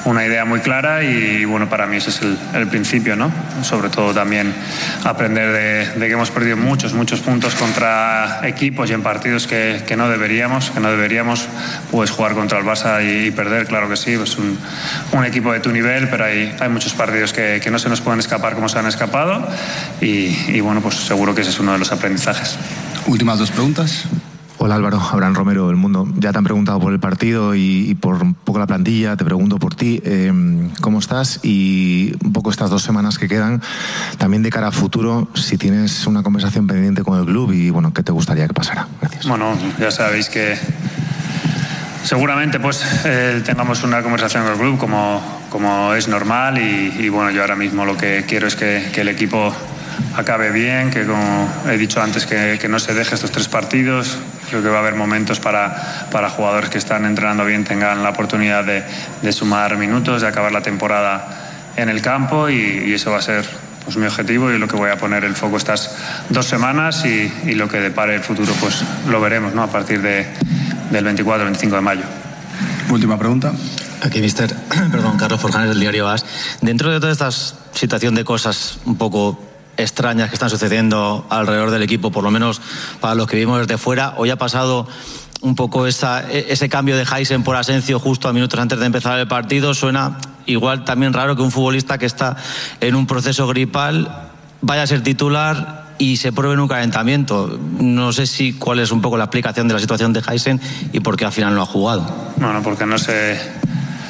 una idea muy clara y bueno, para mí ese es el principio, ¿no? Sobre todo también aprender de que hemos perdido muchos puntos contra equipos y en partidos que no deberíamos pues jugar contra el Barça y perder, claro que sí, pues un equipo de tu nivel, pero hay muchos partidos que no se nos pueden escapar como se han escapado y bueno, pues seguro que ese es uno de los aprendizajes. Últimas 2 preguntas. Hola Álvaro, Abraham Romero, El Mundo. Ya te han preguntado por el partido y por un poco la plantilla, te pregunto por ti, ¿cómo estás? Y un poco estas 2 semanas que quedan, también de cara a futuro, si tienes una conversación pendiente con el club y bueno, ¿qué te gustaría que pasara? Gracias. Bueno, ya sabéis que seguramente pues tengamos una conversación con el club como es normal y bueno, yo ahora mismo lo que quiero es que el equipo acabe bien, que como he dicho antes que no se deje estos 3 partidos. Creo que va a haber momentos para jugadores que están entrenando bien tengan la oportunidad de sumar minutos, de acabar la temporada en el campo y eso va a ser pues mi objetivo y lo que voy a poner el foco estas 2 semanas y lo que depare el futuro pues lo veremos, ¿no? A partir del 24-25 de mayo. Última pregunta. Aquí, Carlos Forjanes del diario AS. Dentro de toda esta situación de cosas un poco extrañas que están sucediendo alrededor del equipo, por lo menos para los que vimos desde fuera, hoy ha pasado un poco ese cambio de Heisen por Asensio justo a minutos antes de empezar el partido. Suena igual también raro que un futbolista que está en un proceso gripal vaya a ser titular y se pruebe en un calentamiento. No sé cuál es un poco la explicación de la situación de Heisen y por qué al final no ha jugado. Bueno, porque no sé.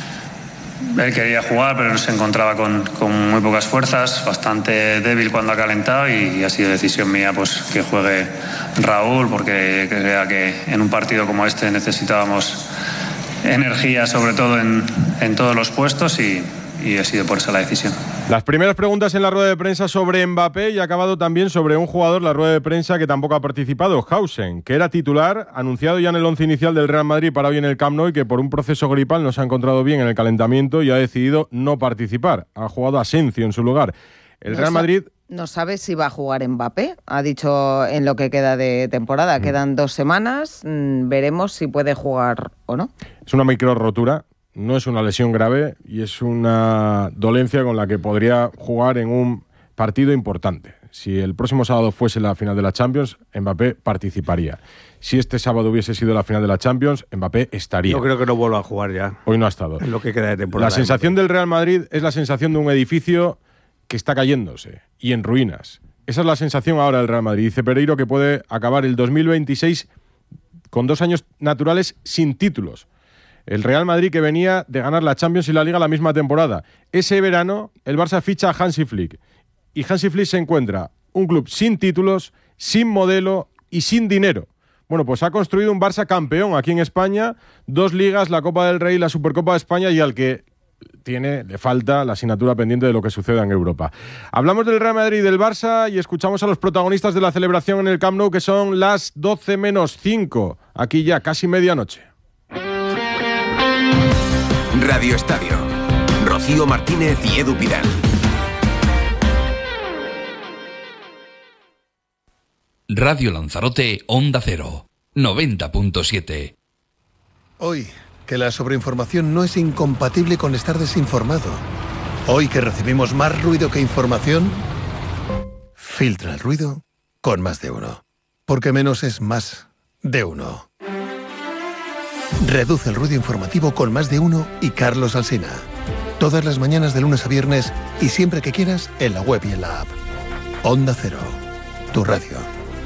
Él quería jugar, pero se encontraba con muy pocas fuerzas, bastante débil cuando ha calentado y ha sido decisión mía pues que juegue Raúl, porque creía que en un partido como este necesitábamos energía, sobre todo en todos los puestos y ha sido por eso la decisión. Las primeras preguntas en la rueda de prensa sobre Mbappé y ha acabado también sobre un jugador, la rueda de prensa que tampoco ha participado, Hausen, que era titular, anunciado ya en el 11 inicial del Real Madrid para hoy en el Camp Nou y que por un proceso gripal no se ha encontrado bien en el calentamiento y ha decidido no participar. Ha jugado Asensio en su lugar. El Real Madrid... No sabe si va a jugar Mbappé, ha dicho en lo que queda de temporada. Quedan 2 semanas, veremos si puede jugar o no. Es una micro rotura. No es una lesión grave y es una dolencia con la que podría jugar en un partido importante. Si el próximo sábado fuese la final de la Champions, Mbappé participaría. Si este sábado hubiese sido la final de la Champions, Mbappé estaría. Yo creo que no vuelva a jugar ya. Hoy no ha estado. En lo que queda de temporada. La sensación del Real Madrid es la sensación de un edificio que está cayéndose y en ruinas. Esa es la sensación ahora del Real Madrid. Dice Pereiro que puede acabar el 2026 con 2 años naturales sin títulos. El Real Madrid que venía de ganar la Champions y la Liga la misma temporada. Ese verano el Barça ficha a Hansi Flick y Hansi Flick se encuentra un club sin títulos, sin modelo y sin dinero. Bueno, pues ha construido un Barça campeón aquí en España, 2 ligas, la Copa del Rey, la Supercopa de España y al que le falta la asignatura pendiente de lo que suceda en Europa. Hablamos del Real Madrid y del Barça y escuchamos a los protagonistas de la celebración en el Camp Nou, que son las 12 menos 5, aquí ya casi medianoche. Radio Estadio. Rocío Martínez y Edu Pidal. Radio Lanzarote, Onda Cero, 90.7. Hoy, que la sobreinformación no es incompatible con estar desinformado. Hoy que recibimos más ruido que información, filtra el ruido con Más de Uno. Porque menos es más de uno. Reduce el ruido informativo con Más de Uno y Carlos Alsina. Todas las mañanas de lunes a viernes y siempre que quieras en la web y en la app. Onda Cero, tu radio.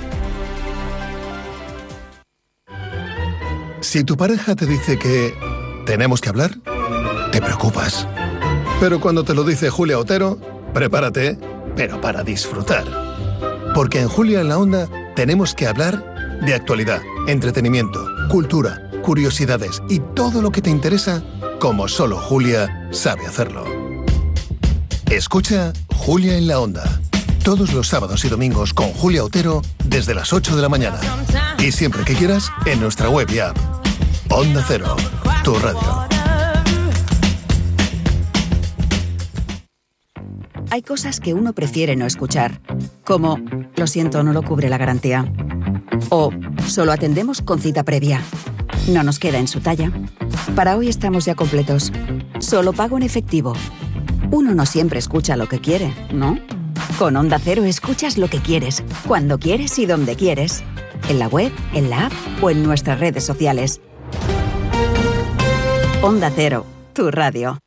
Si tu pareja te dice que tenemos que hablar, te preocupas. Pero cuando te lo dice Julia Otero, prepárate, pero para disfrutar. Porque en Julia en la Onda tenemos que hablar de actualidad, entretenimiento, cultura, curiosidades y todo lo que te interesa, como solo Julia sabe hacerlo. Escucha Julia en la Onda, todos los sábados y domingos con Julia Otero desde las 8 de la mañana. Y siempre que quieras, en nuestra web y app. Onda Cero, tu radio. Hay cosas que uno prefiere no escuchar, como lo siento, no lo cubre la garantía. O solo atendemos con cita previa. No nos queda en su talla. Para hoy estamos ya completos. solo pago en efectivo. Uno no siempre escucha lo que quiere, ¿no? Con Onda Cero escuchas lo que quieres, cuando quieres y donde quieres. En la web, en la app o en nuestras redes sociales. Onda Cero, tu radio.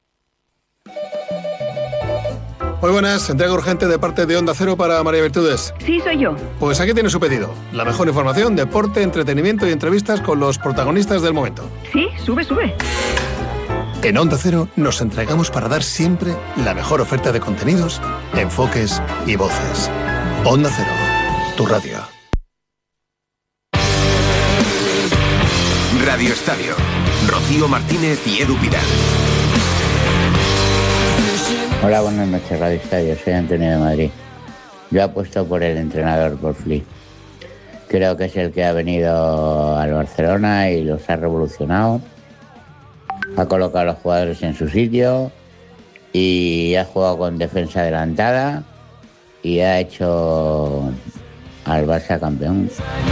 Muy buenas, entrega urgente de parte de Onda Cero para María Virtudes. Sí, soy yo. Pues aquí tiene su pedido. La mejor información, deporte, entretenimiento y entrevistas con los protagonistas del momento. Sí, sube. En Onda Cero nos entregamos para dar siempre la mejor oferta de contenidos, enfoques y voces. Onda Cero, tu radio. Radio Estadio. Rocío Martínez y Edu Pidal. Hola, buenas noches, Radio Estadio. Soy Antonio de Madrid. Yo apuesto por el entrenador, por Flick. Creo que es el que ha venido al Barcelona y los ha revolucionado. Ha colocado a los jugadores en su sitio y ha jugado con defensa adelantada y ha hecho al Barça campeón.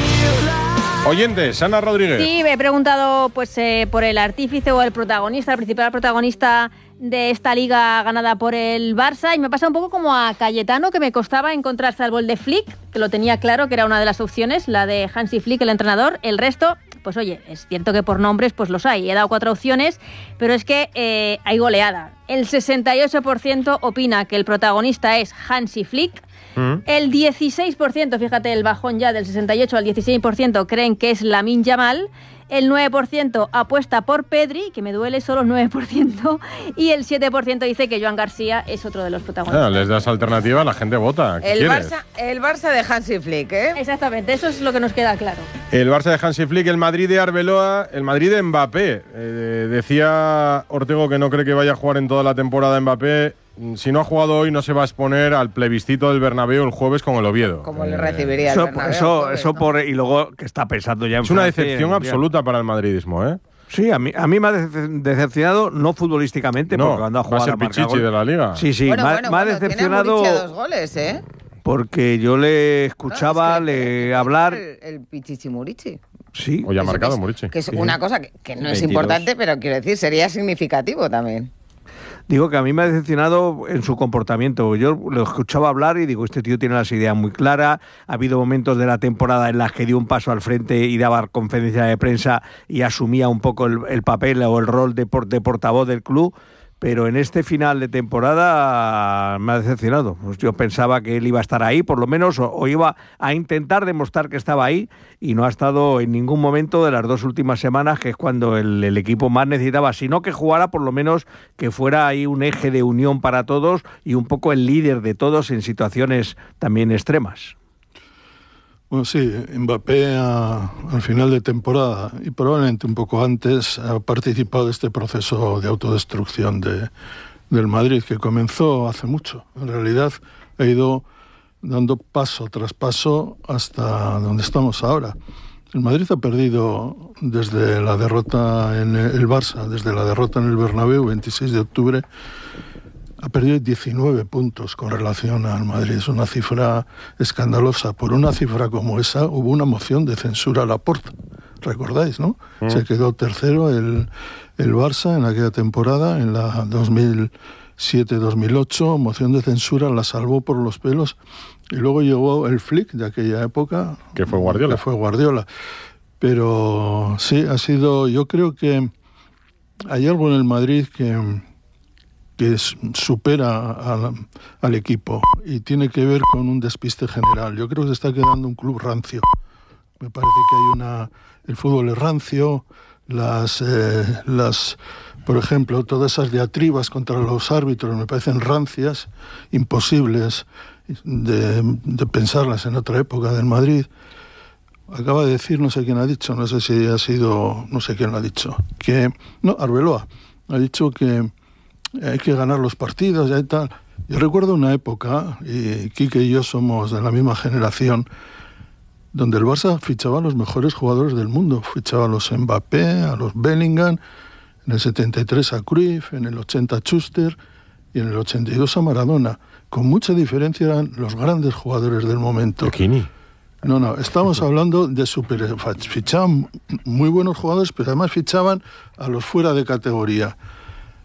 Oyentes, Ana Rodríguez. Sí, me he preguntado por el artífice o el protagonista, el principal protagonista de esta liga ganada por el Barça, y me pasa un poco como a Cayetano, que me costaba encontrar, salvo el de Flick, que lo tenía claro que era una de las opciones, la de Hansi Flick, el entrenador. El resto, pues oye, es cierto que por nombres pues los hay. He dado 4 opciones, pero es que hay goleada. El 68% opina que el protagonista es Hansi Flick. El 16%, fíjate el bajón ya del 68 al 16%, creen que es Lamine Yamal. El 9% apuesta por Pedri, que me duele, solo el 9%, y el 7% dice que Joan García es otro de los protagonistas. Les das alternativa, la gente vota. ¿Qué quieres? El Barça de Hansi Flick, ¿eh? Exactamente, eso es lo que nos queda claro. El Barça de Hansi Flick, el Madrid de Arbeloa, el Madrid de Mbappé. Decía Ortego que no cree que vaya a jugar en toda la temporada Mbappé. Si no ha jugado hoy, no se va a exponer al plebiscito del Bernabéu el jueves con el Oviedo. ¿Cómo le recibiría el Bernabéu? Y luego que está pensando ya en Es una Francia, decepción absoluta para el madridismo, ¿eh? Sí, a mí me ha decepcionado, no futbolísticamente, porque cuando ha jugado va a ser Pichichi de la Liga. Sí, me ha decepcionado. Tiene 2 goles, ¿eh? Porque yo le escuchaba hablar. El Pichichi Murici. Sí. Hoy ha marcado Murici. Que es una cosa que no es importante, pero quiero decir, sería significativo también. Digo que a mí me ha decepcionado en su comportamiento. Yo lo escuchaba hablar y digo, este tío tiene las ideas muy claras. Ha habido momentos de la temporada en las que dio un paso al frente y daba conferencia de prensa y asumía un poco el papel o el rol de portavoz del club. Pero en este final de temporada me ha decepcionado. Pues yo pensaba que él iba a estar ahí, por lo menos, o iba a intentar demostrar que estaba ahí, y no ha estado en ningún momento de las 2 últimas semanas, que es cuando el equipo más necesitaba, sino que jugara, por lo menos que fuera ahí un eje de unión para todos y un poco el líder de todos en situaciones también extremas. Bueno, sí, Mbappé al final de temporada y probablemente un poco antes ha participado de este proceso de autodestrucción del Madrid, que comenzó hace mucho. En realidad ha ido dando paso tras paso hasta donde estamos ahora. El Madrid ha perdido desde la derrota en el Barça, desde la derrota en el Bernabéu, 26 de octubre, ha perdido 19 puntos con relación al Madrid. Es una cifra escandalosa. Por una cifra como esa hubo una moción de censura a Laporta. ¿Recordáis, no? Se quedó tercero el Barça en aquella temporada, en la 2007-2008. Moción de censura, la salvó por los pelos. Y luego llegó el Flick de aquella época. Que fue Guardiola. Pero sí, ha sido... Yo creo que hay algo en el Madrid que supera al equipo y tiene que ver con un despiste general. Yo creo que se está quedando un club rancio. Me parece que el fútbol es rancio, por ejemplo, todas esas diatribas contra los árbitros me parecen rancias, imposibles de pensarlas en otra época del Madrid. Acaba de decir, no sé quién ha dicho, no sé si ha sido, no sé quién lo ha dicho, Arbeloa ha dicho que hay que ganar los partidos y tal. Yo recuerdo una época, y Quique y yo somos de la misma generación, donde el Barça fichaba a los mejores jugadores del mundo. Fichaba a los Mbappé, a los Bellingham, en el 73 a Cruyff, en el 80 a Schuster y en el 82 a Maradona. Con mucha diferencia eran los grandes jugadores del momento. Bikini. No, estamos hablando de fichaban muy buenos jugadores, pero además fichaban a los fuera de categoría.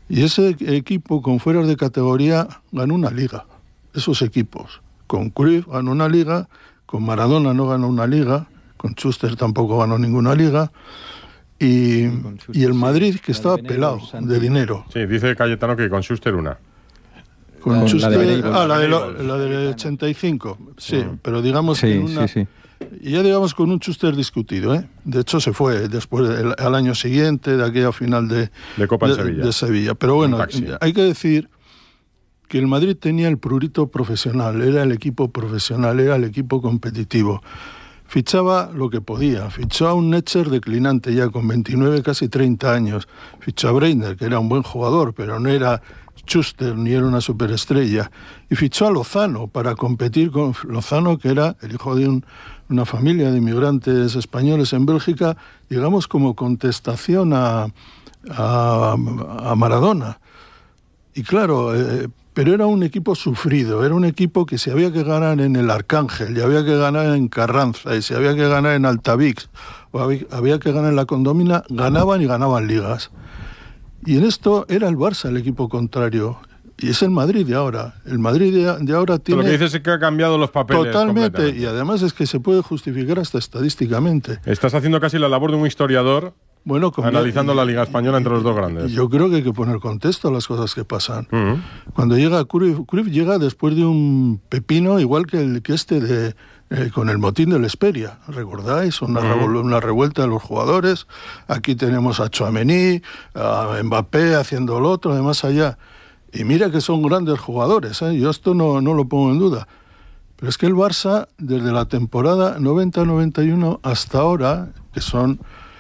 Y ese equipo con fueras de categoría ganó una liga. Esos equipos. Con Cruyff ganó una liga, con Maradona no ganó una liga, con Schuster tampoco ganó ninguna liga. Y el Madrid, que estaba pelado de dinero. Sí, dice Cayetano que con Schuster una. Con Schuster, la del 85, sí, pero digamos que una... Sí. Y ya digamos con un Schuster discutido, ¿eh? De hecho se fue después al año siguiente de aquella final de Copa en Sevilla. De Sevilla. Pero bueno, hay que decir que el Madrid tenía el prurito profesional, era el equipo profesional, era el equipo competitivo. Fichaba lo que podía, fichó a un Netzer declinante ya con 29, casi 30 años, fichó a Breitner, que era un buen jugador, pero no era Schuster ni era una superestrella, y fichó a Lozano para competir con Lozano, que era el hijo de una familia de inmigrantes españoles en Bélgica, digamos como contestación a Maradona. Y claro, pero era un equipo sufrido, era un equipo que si había que ganar en el Arcángel, y había que ganar en Carranza, y si había que ganar en Altavix, o había que ganar en la Condomina, ganaban y ganaban ligas. Y en esto era el Barça el equipo contrario, y es el Madrid de ahora. El Madrid de ahora tiene... Lo que dices es que ha cambiado los papeles. Totalmente, y además es que se puede justificar hasta estadísticamente. Estás haciendo casi la labor de un historiador... Bueno, analizando la Liga Española entre los dos grandes. Yo creo que hay que poner contexto a las cosas que pasan. Cuando llega Cruyff llega después de un pepino igual que con el motín del Hesperia. ¿Recordáis? Una revuelta de los jugadores. Aquí tenemos a Tchouaméni, a Mbappé haciendo lo otro, de más allá. Y mira que son grandes jugadores, ¿eh? Yo esto no lo pongo en duda. Pero es que el Barça, desde la temporada 90-91 hasta ahora, que son...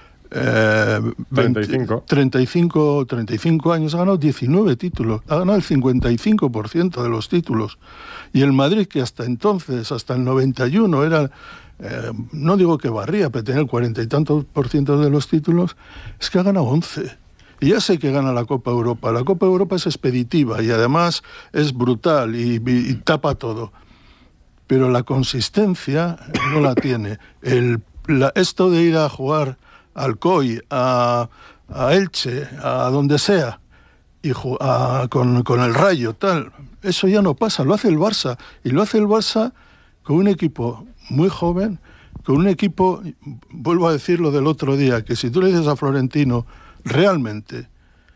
35 años, ha ganado 19 títulos, ha ganado el 55% de los títulos. Y el Madrid, que hasta entonces, hasta el 91, era, no digo que barría, pero tenía el 40 y tantos % de los títulos, es que ha ganado 11. Y ya sé que gana la Copa Europa. La Copa Europa es expeditiva y además es brutal y tapa todo. Pero la consistencia no la tiene. Esto de ir a jugar al COI, a Elche, a donde sea, y con el Rayo, tal, eso ya no pasa, lo hace el Barça, y lo hace el Barça con un equipo muy joven, con un equipo, vuelvo a decir lo del otro día, que si tú le dices a Florentino, realmente,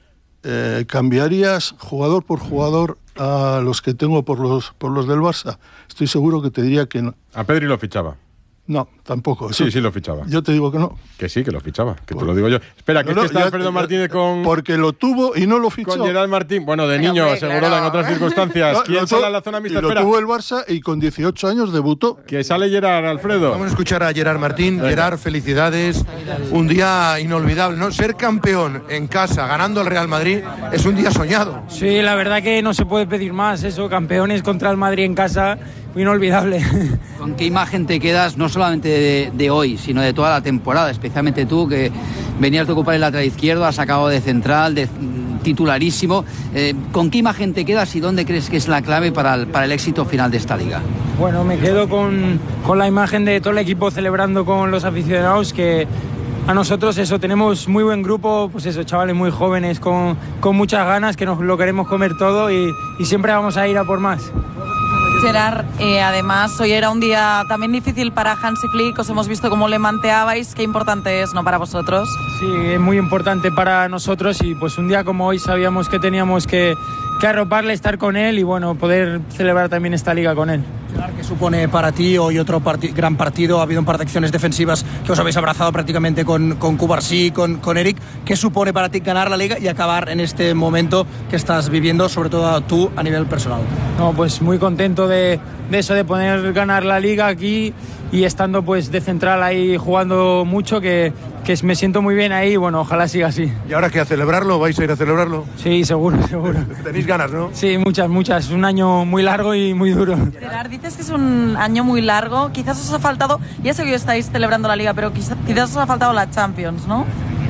¿cambiarías jugador por jugador a los que tengo por los del Barça? Estoy seguro que te diría que no. A Pedri lo fichaba. No, tampoco. Sí, lo fichaba. Yo te digo que no. Que sí, que lo fichaba, que te lo digo yo. Espera, que está Alfredo Martínez con... Porque lo tuvo y no lo fichó. Con Gerard Martín. Bueno, de niño, seguro, en otras circunstancias. ¿Quién sale a la zona mixta? Y lo tuvo el Barça y con 18 años debutó. Que sale Gerard, Alfredo. Vamos a escuchar a Gerard Martín. Gerard, felicidades. Un día inolvidable, ¿no? Ser campeón en casa, ganando al Real Madrid, es un día soñado. Sí, la verdad que no se puede pedir más. Eso, campeones contra el Madrid en casa... inolvidable. ¿Con qué imagen te quedas, no solamente de hoy, sino de toda la temporada? Especialmente tú, que venías de ocupar el lateral izquierdo, has acabado de central, de titularísimo. ¿Con qué imagen te quedas y dónde crees que es la clave para el éxito final de esta liga? Bueno, me quedo con la imagen de todo el equipo celebrando con los aficionados, que a nosotros eso, tenemos muy buen grupo, pues eso, chavales muy jóvenes con muchas ganas, que nos lo queremos comer todo y siempre vamos a ir a por más. Gerard, además hoy era un día también difícil para Hansi Flick, os hemos visto cómo le manteabais, qué importante es, ¿no?, para vosotros. Sí, es muy importante para nosotros y pues un día como hoy sabíamos que teníamos que arroparle, estar con él y bueno, poder celebrar también esta liga con él. ¿Qué supone para ti hoy otro gran partido? Ha habido un par de acciones defensivas que os habéis abrazado prácticamente con Cubarsí, con Eric. ¿Qué supone para ti ganar la liga y acabar en este momento que estás viviendo, sobre todo tú a nivel personal? No, pues muy contento de eso, de poder ganar la liga aquí y estando pues de central ahí jugando mucho, que me siento muy bien ahí, bueno, ojalá siga así. ¿Y ahora qué, a celebrarlo? ¿Vais a ir a celebrarlo? Sí, seguro. ¿Tenéis ganas, no? Sí, muchas. Es un año muy largo y muy duro. Gerard, dices que es un año muy largo, quizás os ha faltado, ya sé que estáis celebrando la liga, pero quizás os ha faltado la Champions, ¿no?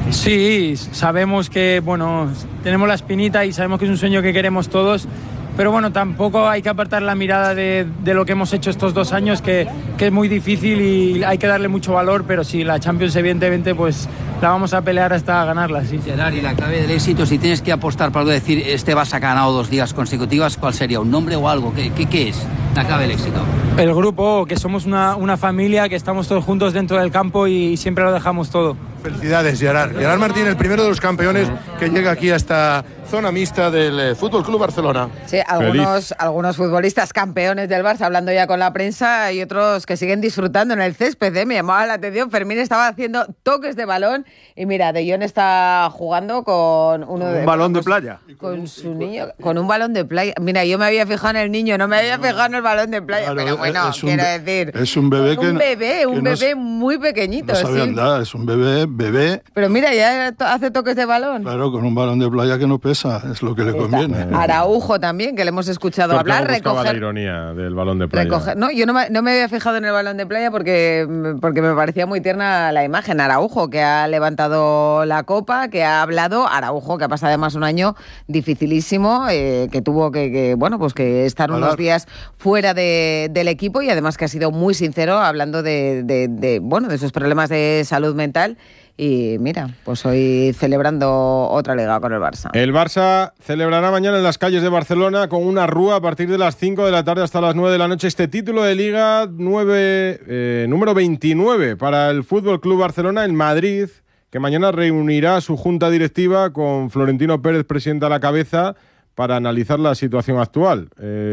Sí, sabemos que, bueno, tenemos la espinita y sabemos que es un sueño que queremos todos, pero bueno, tampoco hay que apartar la mirada de lo que hemos hecho estos 2 años, que es muy difícil y hay que darle mucho valor, pero sí, la Champions evidentemente pues la vamos a pelear hasta ganarla, sí. Gerard, y la clave del éxito, si tienes que apostar para algo, decir, este Barça ha ganado 2 ligas consecutivas, ¿cuál sería? ¿Un nombre o algo? ¿Qué es la clave del éxito? El grupo, que somos una familia, que estamos todos juntos dentro del campo y siempre lo dejamos todo. Felicidades, Gerard. Gerard Martín, el primero de los campeones que llega aquí a esta zona mixta del Fútbol Club Barcelona. Sí, algunos futbolistas campeones del Barça hablando ya con la prensa y otros que siguen disfrutando en el césped. Me llamaba la atención, Fermín estaba haciendo toques de balón y mira, De Jong está jugando con un balón de playa. Con su niño, con un balón de playa. Mira, yo me había fijado en el niño, no me había fijado en el balón de playa, Claro, pero bueno, quiero decir... Es un bebé un bebé muy pequeñito. No sabe andar, es un bebé. Pero mira, ya hace toques de balón. Claro, con un balón de playa que no pesa, es lo que le conviene. Araujo también, que le hemos escuchado hablar. Recoger la ironía del balón de playa. No, yo no me había fijado en el balón de playa porque me parecía muy tierna la imagen. Araujo, que ha levantado la copa, que ha hablado. Araujo, que ha pasado además un año dificilísimo, que tuvo que estar unos días fuera del equipo y además que ha sido muy sincero hablando de sus problemas de salud mental. Y mira, pues hoy celebrando otra liga con el Barça. El Barça celebrará mañana en las calles de Barcelona con una rúa a partir de las 5 de la tarde hasta las 9 de la noche. Este título de Liga número 29 para el Fútbol Club Barcelona en Madrid, que mañana reunirá su junta directiva con Florentino Pérez, presidente a la cabeza, para analizar la situación actual.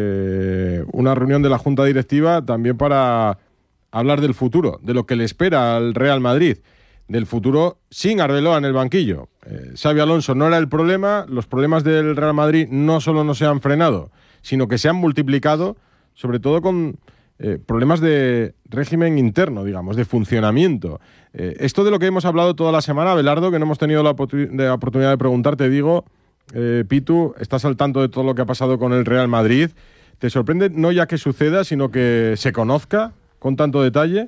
Una reunión de la junta directiva también para hablar del futuro, de lo que le espera al Real Madrid. Del futuro sin Arbeloa en el banquillo. Xabi Alonso no era el problema, los problemas del Real Madrid no solo no se han frenado, sino que se han multiplicado, sobre todo con problemas de régimen interno, digamos, de funcionamiento. Esto de lo que hemos hablado toda la semana, Abelardo, que no hemos tenido la oportunidad de preguntarte, digo, Pitu, estás al tanto de todo lo que ha pasado con el Real Madrid. ¿Te sorprende no ya que suceda, sino que se conozca con tanto detalle?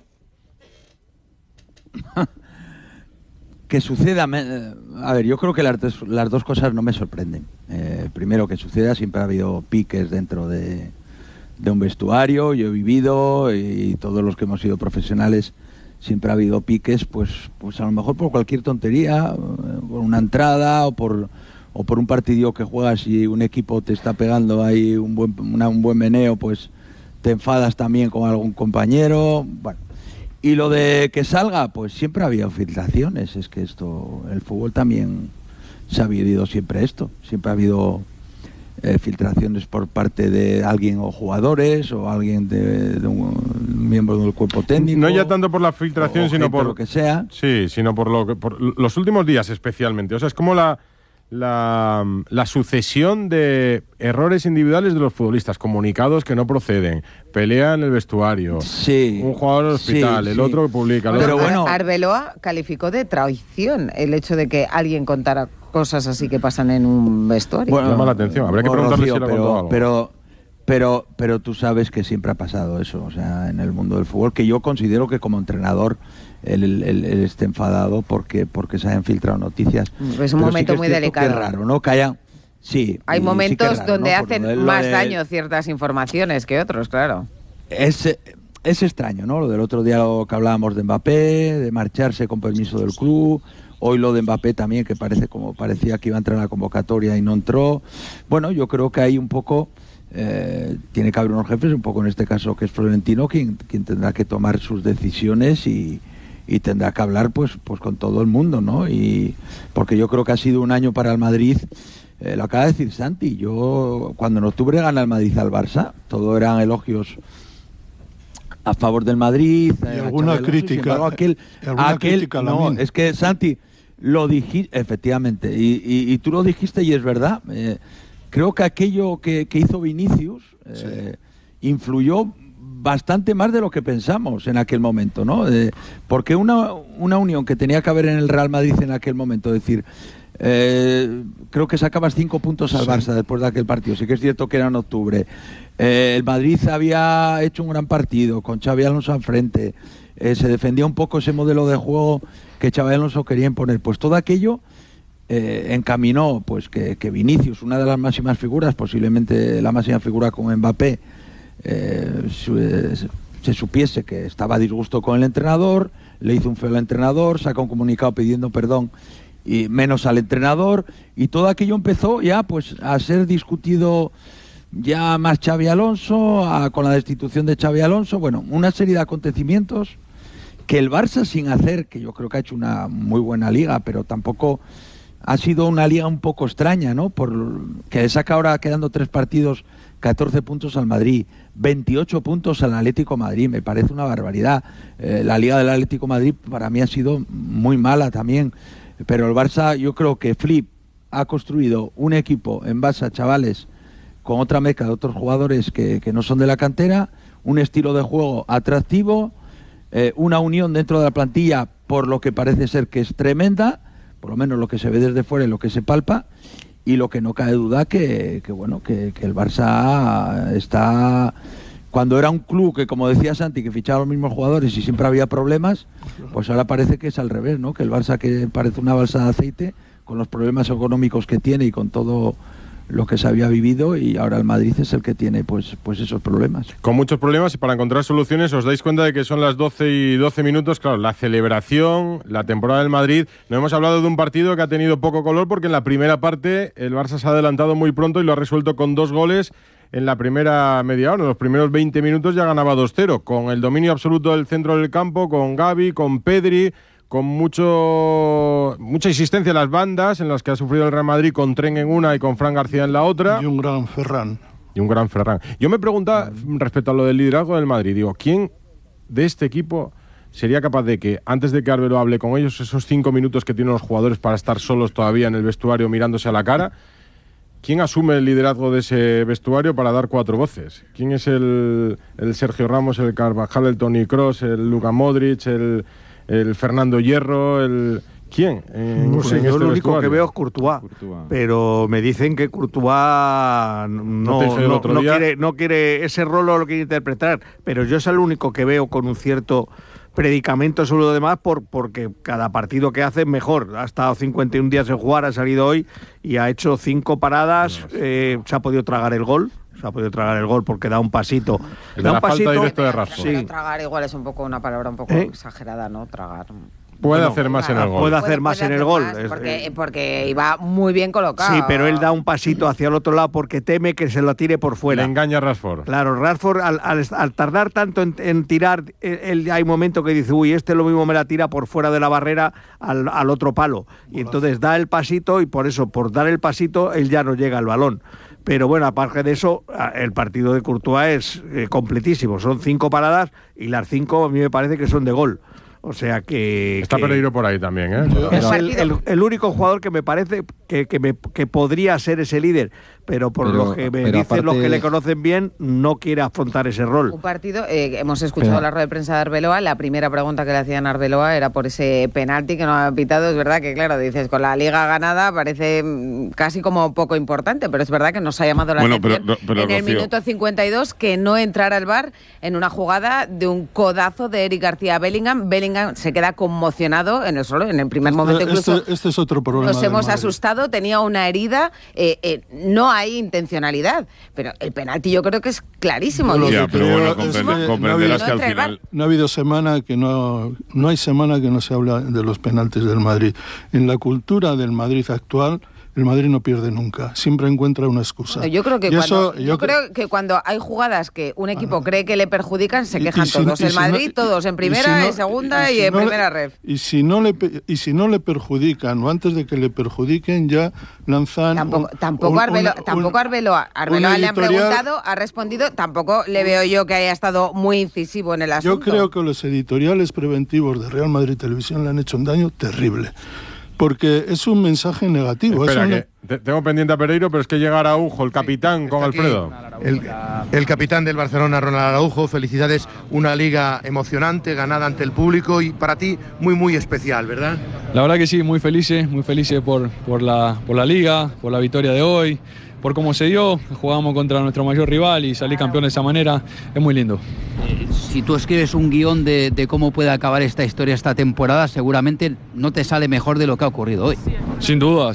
Que suceda, a ver, yo creo que las dos cosas no me sorprenden. Primero, que suceda, siempre ha habido piques dentro de un vestuario, yo he vivido y todos los que hemos sido profesionales siempre ha habido piques, pues a lo mejor por cualquier tontería, por una entrada o por un partido que juegas y un equipo te está pegando ahí un buen meneo, pues te enfadas también con algún compañero, bueno. Y lo de que salga, pues siempre ha habido filtraciones. Es que el fútbol también se ha vivido siempre esto. Siempre ha habido filtraciones por parte de alguien o jugadores o alguien de un miembro del cuerpo técnico. No ya tanto por la filtración, sino por lo que sea. Sí, sino por los últimos días especialmente. O sea, es como la sucesión de errores individuales de los futbolistas, comunicados que no proceden, pelea en el vestuario, un jugador al hospital, el otro que publica. Pero bueno, Arbeloa calificó de traición el hecho de que alguien contara cosas así que pasan en un vestuario. Bueno, llama la atención, habría que preguntarle si le contó algo. Pero tú sabes que siempre ha pasado eso, o sea, en el mundo del fútbol, que yo considero que como entrenador él esté enfadado porque se han filtrado noticias. Es un momento muy delicado. Qué raro, ¿no? Que haya... Sí. Hay momentos raro, donde ¿no? hacen más daño ciertas informaciones que otros, claro. Es extraño, ¿no? Lo del otro día lo que hablábamos de Mbappé, de marcharse con permiso del club. Hoy lo de Mbappé también, que parecía que iba a entrar en la convocatoria y no entró. Bueno, yo creo que hay un poco... tiene que haber unos jefes, un poco en este caso que es Florentino, quien tendrá que tomar sus decisiones y tendrá que hablar pues con todo el mundo, ¿no? Y porque yo creo que ha sido un año para el Madrid, lo acaba de decir Santi, yo cuando en octubre gana el Madrid al Barça, todo eran elogios a favor del Madrid, y alguna crítica, crítica no, es que Santi lo dijiste, efectivamente, y tú lo dijiste y es verdad. Creo que aquello que hizo Vinicius influyó bastante más de lo que pensamos en aquel momento, ¿no? Porque una unión que tenía que haber en el Real Madrid en aquel momento, es decir, creo que sacabas 5 puntos al Barça después de aquel partido, sí que es cierto que era en octubre. El Madrid había hecho un gran partido con Xabi Alonso al frente, se defendía un poco ese modelo de juego que Xabi Alonso quería imponer, pues todo aquello encaminó pues que Vinicius, una de las máximas figuras, posiblemente la máxima figura con Mbappé, se supiese que estaba a disgusto con el entrenador, le hizo un feo al entrenador, sacó un comunicado pidiendo perdón y menos al entrenador, y todo aquello empezó ya pues a ser discutido ya más Xabi Alonso, con la destitución de Xabi Alonso, bueno, una serie de acontecimientos que el Barça sin hacer, que yo creo que ha hecho una muy buena liga, pero tampoco ha sido una liga un poco extraña, ¿no? Por que le saca ahora quedando 3 partidos, 14 puntos al Madrid, 28 puntos al Atlético de Madrid, me parece una barbaridad. La liga del Atlético de Madrid para mí ha sido muy mala también, pero el Barça, yo creo que Flip ha construido un equipo en base a chavales con otra mezcla de otros jugadores que no son de la cantera, un estilo de juego atractivo, una unión dentro de la plantilla por lo que parece ser que es tremenda, por lo menos lo que se ve desde fuera y lo que se palpa, y lo que no cabe duda que el Barça está... Cuando era un club que, como decía Santi, que fichaba los mismos jugadores y siempre había problemas, pues ahora parece que es al revés, ¿no? Que el Barça, que parece una balsa de aceite, con los problemas económicos que tiene y con todo lo que se había vivido, y ahora el Madrid es el que tiene pues esos problemas. Con muchos problemas, y para encontrar soluciones os dais cuenta de que son las 12 y 12 minutos, claro, la celebración, la temporada del Madrid. No hemos hablado de un partido que ha tenido poco color, porque en la primera parte el Barça se ha adelantado muy pronto y lo ha resuelto con 2 goles en la primera media hora. En los primeros 20 minutos ya ganaba 2-0, con el dominio absoluto del centro del campo, con Gavi, con Pedri, con mucha insistencia en las bandas, en las que ha sufrido el Real Madrid, con Tren en una y con Fran García en la otra. Y un gran Ferran. Yo me preguntaba, respecto a lo del liderazgo del Madrid, digo, ¿quién de este equipo sería capaz de que, antes de que Arbeloa hable con ellos, esos 5 minutos que tienen los jugadores para estar solos todavía en el vestuario mirándose a la cara, ¿quién asume el liderazgo de ese vestuario para dar 4 voces? ¿Quién es el Sergio Ramos, el Carvajal, el Toni Kroos, el Luka Modric, el Fernando Hierro, ¿quién? No sé, yo lo único que veo es Courtois, pero me dicen que Courtois no quiere ese rol, lo quiere interpretar, pero yo es el único que veo con un cierto predicamento sobre lo demás, porque cada partido que hace es mejor. Ha estado 51 días en jugar, ha salido hoy y ha hecho 5 paradas, se ha podido tragar el gol. Porque da un pasito. Da un pasito directo de Rashford. Sí. Tragar igual es una palabra un poco exagerada, ¿no? Tragar. Puede hacer más en el gol. Puede hacer más en el gol. Porque iba muy bien colocado. Sí, pero él da un pasito hacia el otro lado porque teme que se lo tire por fuera. Le engaña a Rashford. Claro, Rashford al tardar tanto en tirar, hay un momento que dice, lo mismo me la tira por fuera de la barrera al otro palo. Y entonces da el pasito, y por dar el pasito, él ya no llega al balón. Pero bueno, aparte de eso, el partido de Courtois es completísimo. Son 5 paradas y las 5 a mí me parece que son de gol. O sea que... Está Pereiro por ahí también, ¿eh? Es el único jugador que me parece que podría ser ese líder, pero lo que me dicen aparte, los que le conocen bien, no quiere afrontar ese rol. Un partido, hemos escuchado la rueda de prensa de Arbeloa, la primera pregunta que le hacían a Arbeloa era por ese penalti que no ha pitado. Es verdad que, claro, dices, con la liga ganada parece casi como poco importante, pero es verdad que nos ha llamado la atención pero en el minuto 52 que no entrara el VAR en una jugada de un codazo de Eric García a Bellingham se queda conmocionado en el primer momento. Incluso este es otro problema. Nos hemos asustado, tenía una herida, no hay intencionalidad, pero el penalti yo creo que es clarísimo. Pero bueno, comprenderás que al final no ha habido semana que no hay semana que no se habla de los penaltis del Madrid. En la cultura del Madrid actual, el Madrid no pierde nunca, siempre encuentra una excusa. Yo creo que cuando hay jugadas que un equipo cree que le perjudican, se quejan todos. El Madrid, todos en primera, en segunda y en primera ref. Y si no le perjudican, o antes de que le perjudiquen, ya lanzan... Tampoco Arbeloa le han preguntado, ha respondido, tampoco le veo yo que haya estado muy incisivo en el asunto. Yo creo que los editoriales preventivos de Real Madrid Televisión le han hecho un daño terrible. Porque es un mensaje negativo. Espera, tengo pendiente a Pereiro, pero es que llega Araujo, el capitán, con Alfredo. El capitán del Barcelona, Ronald Araujo, felicidades. Una liga emocionante, ganada ante el público y para ti muy, muy especial, ¿verdad? La verdad que sí, muy felices por la liga, por la victoria de hoy, por cómo se dio. Jugamos contra nuestro mayor rival y salir campeón de esa manera es muy lindo. Si tú escribes un guión de cómo puede acabar esta historia esta temporada, seguramente no te sale mejor de lo que ha ocurrido hoy. Sin duda.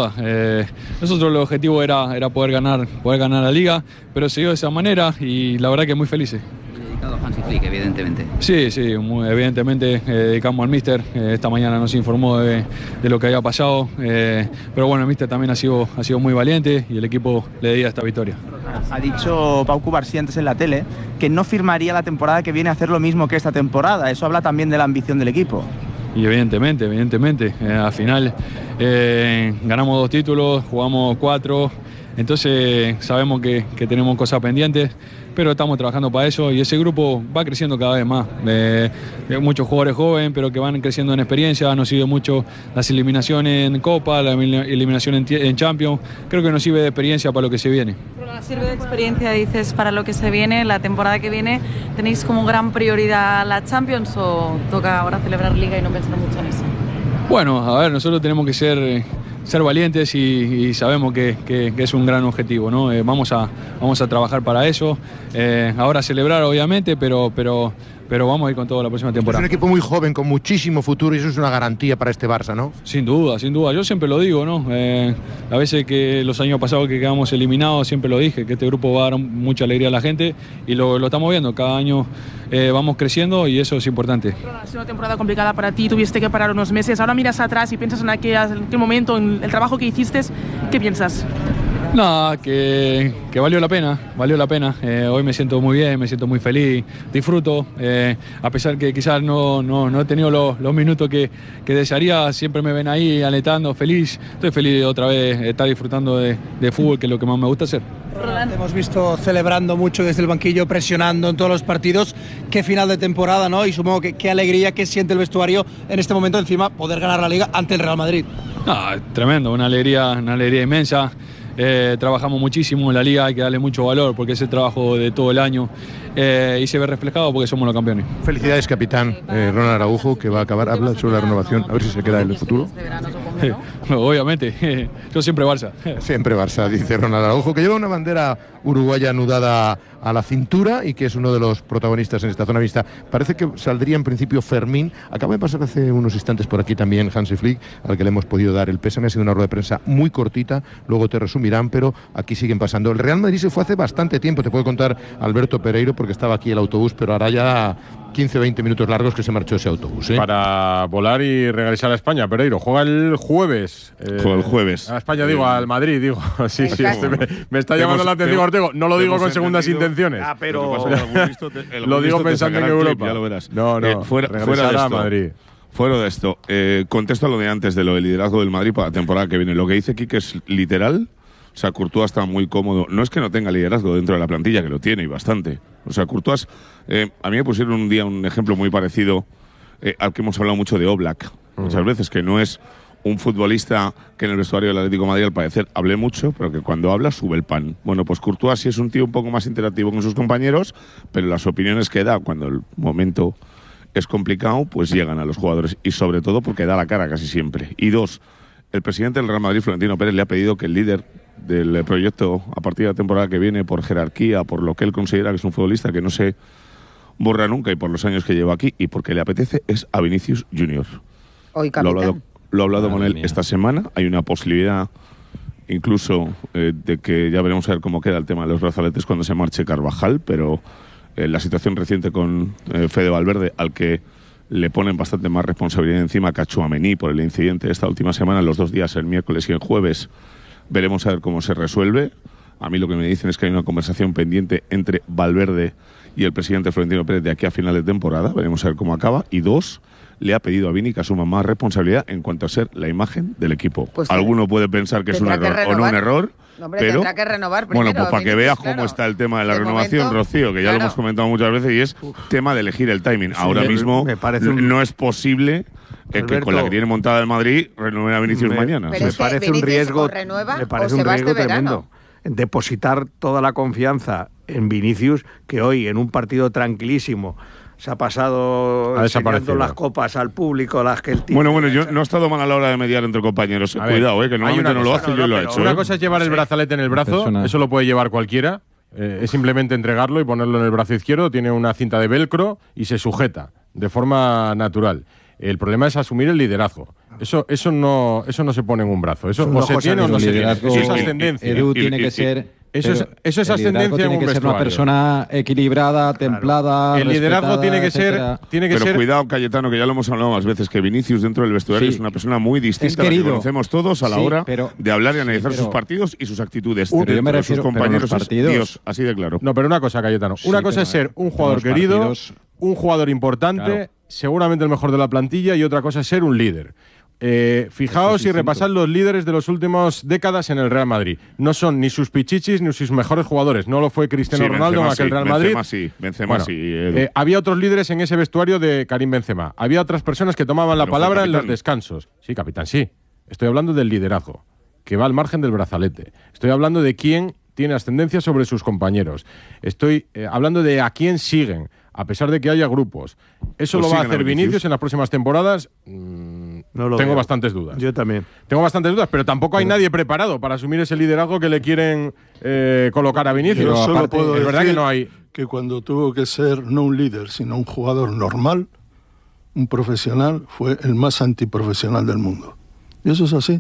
Nosotros el objetivo era poder ganar la liga, pero se dio de esa manera y la verdad que muy felices. Hansi Flick, evidentemente. Sí, evidentemente dedicamos al míster. Esta mañana nos informó de lo que había pasado, pero bueno, el míster también ha sido muy valiente y el equipo le dedica esta victoria. Ha dicho Pau Cubarsí antes en la tele que no firmaría la temporada que viene a hacer lo mismo que esta temporada. Eso habla también de la ambición del equipo. Y evidentemente, al final ganamos 2 títulos, jugamos 4, entonces sabemos que tenemos cosas pendientes, pero estamos trabajando para eso y ese grupo va creciendo cada vez más. Muchos jugadores jóvenes, pero que van creciendo en experiencia, nos sirve mucho las eliminaciones en Copa, la eliminación en Champions, creo que nos sirve de experiencia para lo que se viene. Sirve de experiencia, dices, para lo que se viene, la temporada que viene. ¿Tenéis como gran prioridad la Champions o toca ahora celebrar Liga y no pensar mucho en eso? Bueno, a ver, nosotros tenemos que ser valientes y sabemos que es un gran objetivo, ¿no? Vamos a trabajar para eso. Ahora celebrar, obviamente, pero vamos a ir con todo la próxima temporada. Es un equipo muy joven, con muchísimo futuro, y eso es una garantía para este Barça, ¿no? Sin duda. Yo siempre lo digo, ¿no? A veces que los años pasados que quedamos eliminados, siempre lo dije, que este grupo va a dar mucha alegría a la gente y lo estamos viendo. Cada año vamos creciendo y eso es importante. Ha sido una temporada complicada para ti, tuviste que parar unos meses. Ahora miras atrás y piensas en aquel momento, en el trabajo que hiciste. ¿Qué piensas? Nada, que valió la pena. Hoy me siento muy bien, me siento muy feliz, disfruto, a pesar que quizás no he tenido los minutos que desearía, siempre me ven ahí alentando, feliz. Estoy feliz de otra vez estar disfrutando de fútbol, que es lo que más me gusta hacer. Te hemos visto celebrando mucho desde el banquillo, presionando en todos los partidos. Qué final de temporada, ¿no? Y supongo que qué alegría que siente el vestuario en este momento, encima poder ganar la Liga ante el Real Madrid. Tremendo, una alegría inmensa. Trabajamos muchísimo en la Liga, hay que darle mucho valor porque es el trabajo de todo el año y se ve reflejado porque somos los campeones. Felicidades, capitán. Ronald Araujo, que va a acabar, habla sobre la renovación, a ver si se queda en el futuro. Obviamente, yo siempre Barça. Siempre Barça, dice Ronald Araujo, que lleva una bandera uruguaya anudada a la cintura y que es uno de los protagonistas en esta zona mixta. Parece que saldría en principio Fermín. Acaba de pasar hace unos instantes por aquí también Hansi Flick, al que le hemos podido dar el pésame. Ha sido una rueda de prensa muy cortita, luego te resumirán, pero aquí siguen pasando. El Real Madrid se fue hace bastante tiempo, te puede contar Alberto Pereiro, porque estaba aquí el autobús, pero ahora ya 15-20 minutos largos que se marchó ese autobús. Para volar y regresar a España, Pereiro. Juega el jueves. Juega el jueves. A España, al Madrid, digo. Sí, me está llamando la atención, Ortego. No lo digo con segundas intenciones. Pero lo digo pensando en Europa. Ya lo verás. No, fuera de esto, Madrid. Fuera de esto, contesto a lo de antes, de lo del liderazgo del Madrid para la temporada que viene. Lo que dice Quique es literal. O sea, Courtois está muy cómodo. No es que no tenga liderazgo dentro de la plantilla, que lo tiene y bastante. O sea, Courtois, a mí me pusieron un día un ejemplo muy parecido al que hemos hablado mucho de Oblak. Muchas veces, que no es un futbolista que en el vestuario del Atlético de Madrid al parecer hable mucho, pero que cuando habla sube el pan. Bueno, pues Courtois sí es un tío un poco más interactivo con sus compañeros, pero las opiniones que da cuando el momento es complicado, pues llegan a los jugadores. Y sobre todo porque da la cara casi siempre. Y dos, el presidente del Real Madrid, Florentino Pérez, le ha pedido que el líder del proyecto a partir de la temporada que viene, por jerarquía, por lo que él considera que es un futbolista que no se borra nunca y por los años que lleva aquí y porque le apetece, es a Vinicius Junior. Hoy capitán. Lo he hablado con él esta semana. Hay una posibilidad incluso de que ya veremos a ver cómo queda el tema de los brazaletes cuando se marche Carvajal, pero la situación reciente con Fede Valverde, al que le ponen bastante más responsabilidad encima que a Tchouaméni por el incidente de esta última semana, los 2 días, el miércoles y el jueves. Veremos a ver cómo se resuelve. A mí lo que me dicen es que hay una conversación pendiente entre Valverde y el presidente Florentino Pérez de aquí a final de temporada. Veremos a ver cómo acaba. Y 2, le ha pedido a Vini que asuma más responsabilidad en cuanto a ser la imagen del equipo. Pues alguno puede pensar que es un error o no un error. Hombre, pero tendrá que renovar primero, bueno, pues para que veas claro, cómo está el tema de la renovación, momento, Rocío, que ya lo hemos comentado muchas veces, y es tema de elegir el timing. Sí, ahora mismo no es posible que con la que tiene montada el Madrid renueve a Vinicius mañana. Me parece un riesgo, me parece un riesgo tremendo. Depositar toda la confianza en Vinicius, que hoy en un partido tranquilísimo se ha pasado enseñando las copas al público, las que el tío... Bueno, yo no he estado mal a la hora de mediar entre compañeros. Cuidado, que normalmente no lo hace, yo lo he hecho. Una cosa es llevar el brazalete en el brazo, eso lo puede llevar cualquiera. Es simplemente entregarlo y ponerlo en el brazo izquierdo, tiene una cinta de velcro y se sujeta de forma natural. El problema es asumir el liderazgo. Eso no se pone en un brazo. Eso o se tiene o no se tiene. Eso es ascendencia. Edu tiene que ser Eso es ascendencia en un tiene que ser una vestuario. persona equilibrada, templada. El liderazgo tiene que ser. Pero cuidado, Cayetano, que ya lo hemos hablado más veces, que Vinicius dentro del vestuario es una persona muy distinta a la que conocemos todos a la hora de hablar y analizar sus partidos y sus actitudes. Pero yo me refiero sus compañeros, pero los partidos, Dios, así de claro. No, pero una cosa, Cayetano. Una cosa es ser un jugador querido, un jugador importante, seguramente el mejor de la plantilla, y otra cosa es ser un líder. Fijaos y repasad los líderes de las últimas décadas en el Real Madrid. No son ni sus pichichis ni sus mejores jugadores. No lo fue Cristiano Ronaldo en aquel Real Madrid. Benzema sí. Había otros líderes en ese vestuario de Karim Benzema. Había otras personas que tomaban la palabra en los descansos. Sí, capitán, sí. Estoy hablando del liderazgo, que va al margen del brazalete. Estoy hablando de quién tiene ascendencia sobre sus compañeros. Estoy hablando de a quién siguen, a pesar de que haya grupos. ¿Eso lo va a hacer Vinicius en las próximas temporadas? Tengo bastantes dudas. Yo también. Tengo bastantes dudas, pero tampoco hay nadie preparado para asumir ese liderazgo que le quieren colocar a Vinicius. Yo solo Aparte, puedo es verdad decir que no hay. Que cuando tuvo que ser no un líder, sino un jugador normal, un profesional, fue el más antiprofesional del mundo. Y eso es así.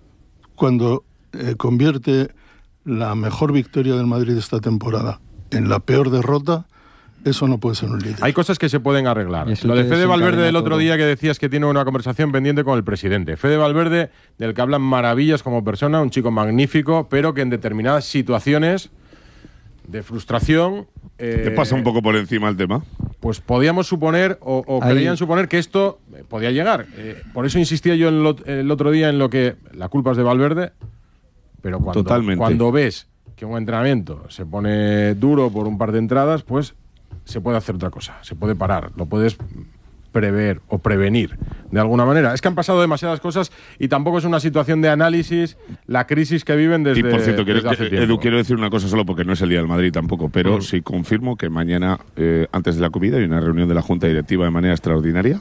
Cuando convierte la mejor victoria del Madrid esta temporada en la peor derrota, eso no puede ser un líder. Hay cosas que se pueden arreglar. Lo de Fede Valverde del otro día, que decías que tiene una conversación pendiente con el presidente. Fede Valverde, del que hablan maravillas como persona, un chico magnífico, pero que en determinadas situaciones de frustración... ¿Te pasa un poco por encima el tema? Pues podíamos suponer, o creían suponer, que esto podía llegar. Por eso insistía yo el otro día en lo que la culpa es de Valverde, pero cuando ves que un entrenamiento se pone duro por un par de entradas, pues se puede hacer otra cosa, se puede parar, lo puedes prever o prevenir de alguna manera. Es que han pasado demasiadas cosas y tampoco es una situación de análisis la crisis que viven desde, y por cierto, desde hace tiempo. Edu, quiero decir una cosa solo porque no es el día del Madrid tampoco, pero sí confirmo que mañana, antes de la comida, hay una reunión de la Junta Directiva de manera extraordinaria,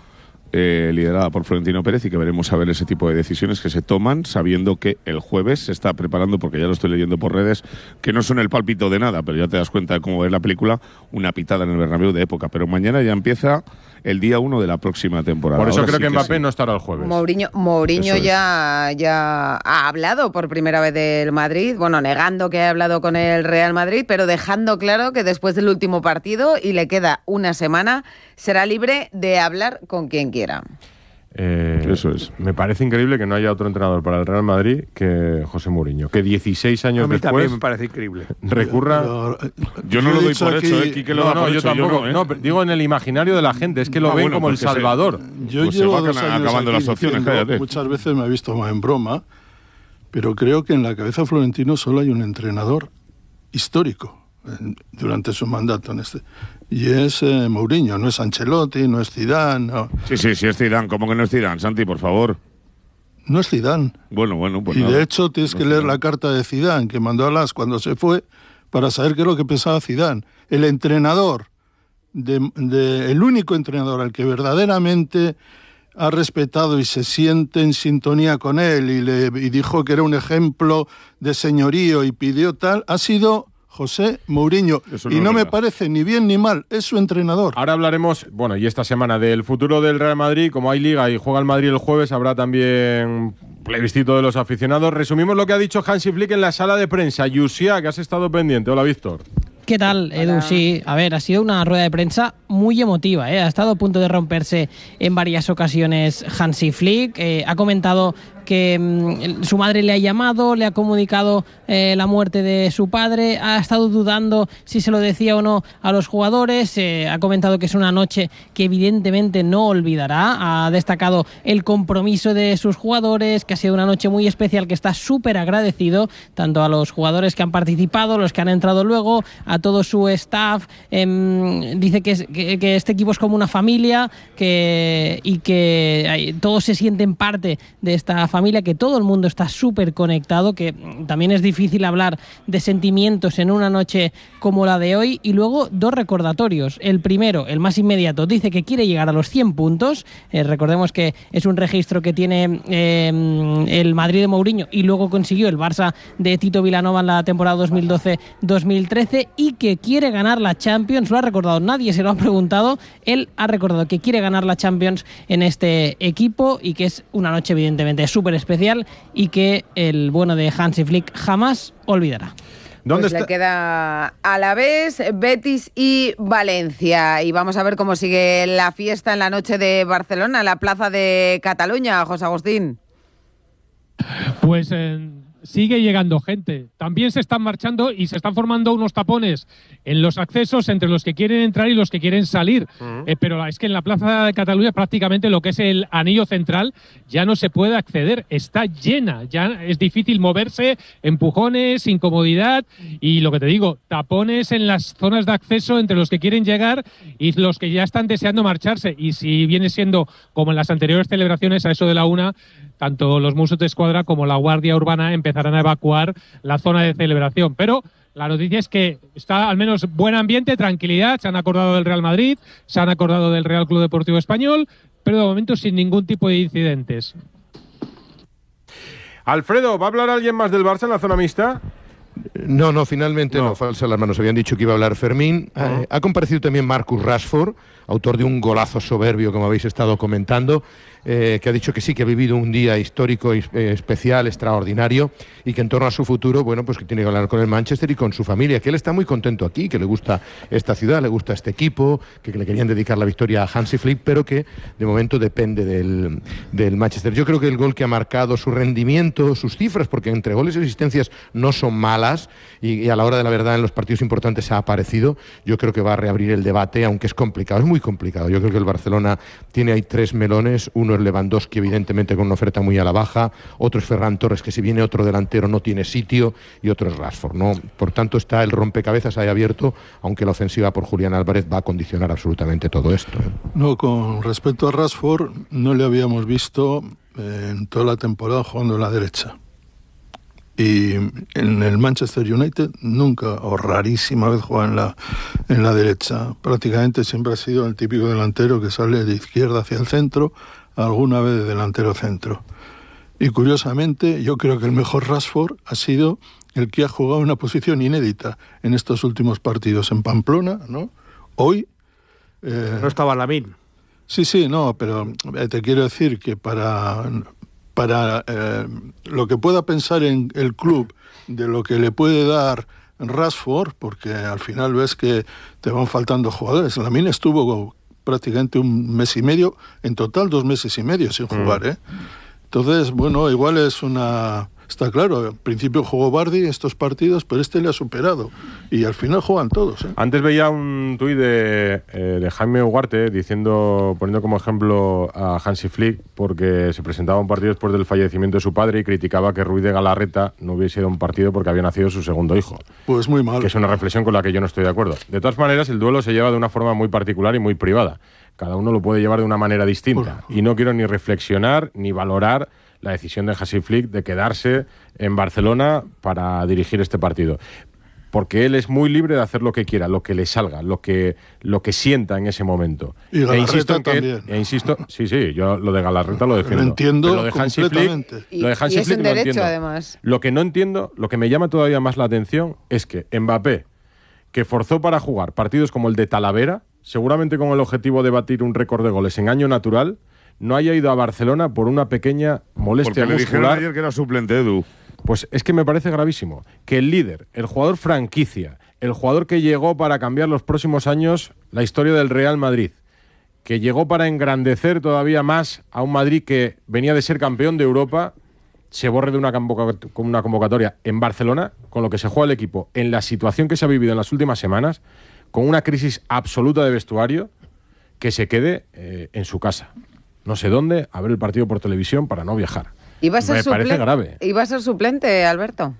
liderada por Florentino Pérez, y que veremos a ver ese tipo de decisiones que se toman, sabiendo que el jueves se está preparando, porque ya lo estoy leyendo por redes, que no son el pálpito de nada, pero ya te das cuenta de cómo es la película, una pitada en el Bernabéu de época. Pero mañana ya empieza el día 1 de la próxima temporada. Por eso Ahora creo sí que Mbappé sí. no estará el jueves. Mourinho ya ha hablado por primera vez del Madrid, bueno, negando que ha hablado con el Real Madrid, pero dejando claro que después del último partido, y le queda una semana, será libre de hablar con quien quiera. Eso es. Me parece increíble que no haya otro entrenador para el Real Madrid que José Mourinho, que 16 años A mí después también me parece increíble. recurra... Yo no lo doy por hecho, Quique lo da por yo hecho, tampoco. yo no, pero digo en el imaginario de la gente, es que lo ven como el Salvador. Yo Pues llevo se va 2 años acabando aquí las opciones, diciendo, cállate. muchas veces me he visto más en broma, pero creo que en la cabeza de Florentino solo hay un entrenador histórico durante su mandato en este, y es Mourinho, no es Ancelotti, no es Zidane. No. Sí, es Zidane. ¿Cómo que no es Zidane, Santi, por favor? No es Zidane. Bueno, pues y nada. de hecho tienes que leer la carta de Zidane que mandó a Las cuando se fue para saber qué es lo que pensaba Zidane. El entrenador, el único entrenador al que verdaderamente ha respetado y se siente en sintonía con él y dijo que era un ejemplo de señorío y pidió tal, ha sido José Mourinho. Eso Y no es me verdad. parece ni bien ni mal, es su entrenador. Ahora hablaremos, bueno, y esta semana del futuro del Real Madrid. Como hay Liga y juega el Madrid el jueves, habrá también plebiscito de los aficionados. Resumimos lo que ha dicho Hansi Flick en la sala de prensa. Yusia, que has estado pendiente. Hola, Víctor. ¿Qué tal, Edu? Sí, a ver, ha sido una rueda de prensa muy emotiva, ¿eh? Ha estado a punto de romperse en varias ocasiones Hansi Flick. Ha comentado que su madre le ha llamado, le ha comunicado la muerte de su padre, ha estado dudando si se lo decía o no a los jugadores, ha comentado que es una noche que evidentemente no olvidará, ha destacado el compromiso de sus jugadores, que ha sido una noche muy especial, que está súper agradecido tanto a los jugadores que han participado, los que han entrado luego, a todo su staff. Dice que este equipo es como una familia y que todos se sienten parte de esta familia, que todo el mundo está súper conectado, que también es difícil hablar de sentimientos en una noche como la de hoy. Y luego 2 recordatorios. El primero, el más inmediato, dice que quiere llegar a los 100 puntos. Recordemos que es un registro que tiene el Madrid de Mourinho y luego consiguió el Barça de Tito Vilanova en la temporada 2012-2013, y que quiere ganar la Champions. Lo ha recordado, nadie se lo ha preguntado. Él ha recordado que quiere ganar la Champions en este equipo y que es una noche evidentemente súper especial y que el bueno de Hansi Flick jamás olvidará. Pues le queda Alavés, Betis y Valencia. Y vamos a ver cómo sigue la fiesta en la noche de Barcelona, en la Plaza de Cataluña, José Agustín. Pues sigue llegando gente. También se están marchando y se están formando unos tapones en los accesos entre los que quieren entrar y los que quieren salir. Pero es que en la Plaza de Cataluña prácticamente lo que es el anillo central ya no se puede acceder. Está llena. Ya es difícil moverse, empujones, incomodidad y lo que te digo, tapones en las zonas de acceso entre los que quieren llegar y los que ya están deseando marcharse. Y si viene siendo como en las anteriores celebraciones, a eso de la 1, tanto los Mossos de Escuadra como la Guardia Urbana empezarán a evacuar la zona de celebración. Pero la noticia es que está al menos buen ambiente, tranquilidad, se han acordado del Real Madrid, se han acordado del Real Club Deportivo Español, pero de momento sin ningún tipo de incidentes. Alfredo, ¿va a hablar alguien más del Barça en la zona mixta? No, finalmente no. Falsa alarma. Nos habían dicho que iba a hablar Fermín. Ha comparecido también Marcus Rashford, autor de un golazo soberbio, como habéis estado comentando, que ha dicho que sí, que ha vivido un día histórico, especial, extraordinario, y que en torno a su futuro, bueno, pues que tiene que hablar con el Manchester y con su familia, que él está muy contento aquí, que le gusta esta ciudad, le gusta este equipo, que le querían dedicar la victoria a Hansi Flick, pero que de momento depende del Manchester. Yo creo que el gol que ha marcado, su rendimiento, sus cifras, porque entre goles y asistencias no son malas, y a la hora de la verdad en los partidos importantes ha aparecido, yo creo que va a reabrir el debate, aunque es complicado, es muy complicado. Yo creo que el Barcelona tiene ahí tres melones. Uno es Lewandowski, evidentemente con una oferta muy a la baja, otro es Ferran Torres, que si viene otro delantero no tiene sitio, y otro es Rashford, ¿no? Por tanto está el rompecabezas ahí abierto, aunque la ofensiva por Julián Álvarez va a condicionar absolutamente todo esto. No, con respecto a Rashford, no le habíamos visto en toda la temporada jugando en la derecha. Y en el Manchester United nunca, o rarísima vez, juega en la derecha. Prácticamente siempre ha sido el típico delantero que sale de izquierda hacia el centro, alguna vez de delantero centro. Y curiosamente, yo creo que el mejor Rashford ha sido el que ha jugado en una posición inédita en estos últimos partidos en Pamplona, ¿no? Hoy... no estaba Lamine. Sí, no, pero te quiero decir que para lo que pueda pensar en el club de lo que le puede dar Rashford, porque al final ves que te van faltando jugadores. Lamine estuvo prácticamente un mes y medio, en total 2 meses y medio sin jugar, ¿eh? Entonces, bueno, igual es una... Está claro, al principio jugó Vardy estos partidos, pero este le ha superado. Y al final juegan todos, ¿eh? Antes veía un tuit de Jaime Ugarte poniendo como ejemplo a Hansi Flick, porque se presentaba un partido después del fallecimiento de su padre y criticaba que Ruiz de Galarreta no hubiese ido a un partido porque había nacido su segundo hijo. Pues muy mal. Que es una reflexión con la que yo no estoy de acuerdo. De todas maneras, el duelo se lleva de una forma muy particular y muy privada. Cada uno lo puede llevar de una manera distinta. Y no quiero ni reflexionar ni valorar la decisión de Hansi Flick de quedarse en Barcelona para dirigir este partido. Porque él es muy libre de hacer lo que quiera, lo que le salga, lo que sienta en ese momento. Y Galarreta también. Sí, yo lo de Galarreta lo defiendo. Lo entiendo lo de Hansi completamente. Y es un derecho, además. Lo que no entiendo, lo que me llama todavía más la atención, es que Mbappé, que forzó para jugar partidos como el de Talavera, seguramente con el objetivo de batir un récord de goles en año natural, no haya ido a Barcelona por una pequeña molestia muscular. Porque le dijeron ayer que era suplente, Edu. Pues es que me parece gravísimo que el líder, el jugador franquicia, el jugador que llegó para cambiar los próximos años la historia del Real Madrid, que llegó para engrandecer todavía más a un Madrid que venía de ser campeón de Europa, se borre de una convocatoria en Barcelona, con lo que se juega el equipo, en la situación que se ha vivido en las últimas semanas, con una crisis absoluta de vestuario, que se quede en su casa. No sé dónde, a ver el partido por televisión para no viajar. Me parece grave. ¿Iba a ser suplente, Alberto?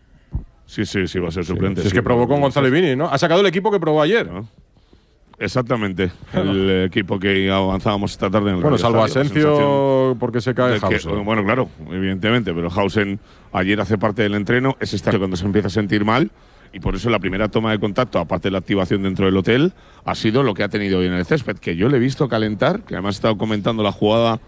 Sí, va a ser suplente. Es que probó con Gonzalo Vini, ¿no? Ha sacado el equipo que probó ayer. ¿No? Exactamente. El equipo que avanzábamos esta tarde en el Bueno, salvo Asencio porque se cae Hausen. Bueno, claro, evidentemente, pero Hausen ayer hace parte del entreno, es cuando se empieza a sentir mal. Y por eso la primera toma de contacto, aparte de la activación dentro del hotel, ha sido lo que ha tenido hoy en el césped, que yo le he visto calentar, que además he estado comentando la jugada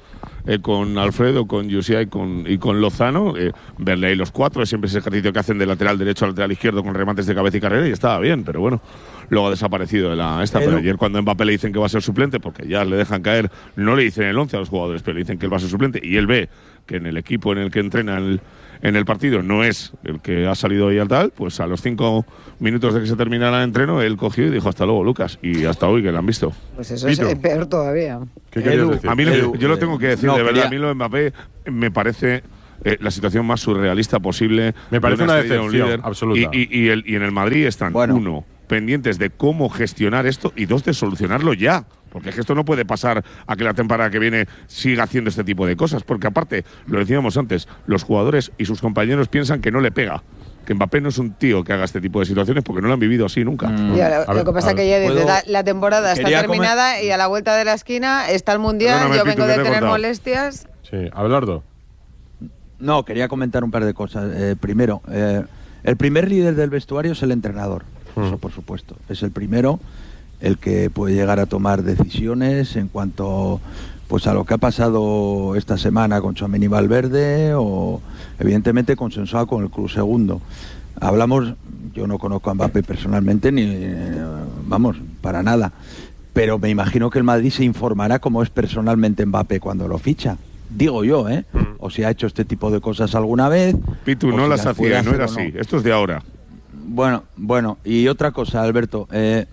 con Alfredo, con Yusia y con Lozano, verle ahí los 4, siempre ese ejercicio que hacen de lateral derecho a lateral izquierdo con remates de cabeza y carrera, y estaba bien, pero bueno, luego ha desaparecido pero ayer cuando Mbappé le dicen que va a ser suplente, porque ya le dejan caer, no le dicen el 11 a los jugadores, pero le dicen que él va a ser suplente, y él ve que en el equipo en el que entrena en el partido no es el que ha salido hoy al tal, pues a los 5 minutos de que se terminara el entreno, él cogió y dijo hasta luego, Lucas, y hasta hoy que lo han visto. Pues eso es peor todavía. ¿Qué querías decir? A mí yo lo tengo que decir, de verdad, a mí lo de Mbappé me parece la situación más surrealista posible. Me parece una decepción líder, absoluta. Y en el Madrid están, uno, pendientes de cómo gestionar esto, y dos, de solucionarlo ya. Porque es que esto no puede pasar a que la temporada que viene siga haciendo este tipo de cosas. Porque aparte, lo decíamos antes, los jugadores y sus compañeros piensan que no le pega. Que Mbappé no es un tío que haga este tipo de situaciones porque no lo han vivido así nunca. Lo que pasa es que ya dice, la temporada está terminada y a la vuelta de la esquina está el Mundial, yo vengo de tener molestias. Sí, Abelardo. No, quería comentar un par de cosas. Primero, el primer líder del vestuario es el entrenador. Eso por supuesto. Es el primero el que puede llegar a tomar decisiones en cuanto pues a lo que ha pasado esta semana con Tchouaméni y Valverde, o evidentemente consensuado con el club segundo. Hablamos, yo no conozco a Mbappé personalmente, vamos, para nada, pero me imagino que el Madrid se informará cómo es personalmente Mbappé cuando lo ficha. Digo yo, o si ha hecho este tipo de cosas alguna vez. Pitu, no las hacía, no era así. Esto es de ahora. Bueno, y otra cosa, Alberto.